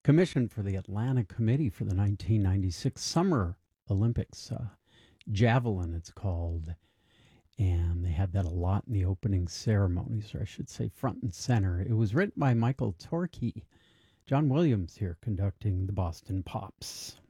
commissioned for the Atlanta Committee for the 1996 Summer Olympics. Javelin, it's called. And they had that a lot in the opening ceremonies, or I should say front and center. It was written by Michael Torkey. John Williams here conducting the Boston Pops.